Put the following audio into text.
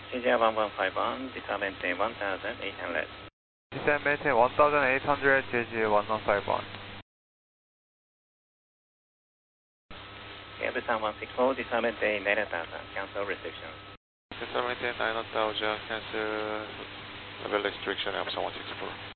CGR 115, descend maintain 1800. Descend maintain 1800, JG 1151. Everton 164, descend maintain 9000, cancel restriction. Descend maintain 9000, cancel level restriction, Everton 164.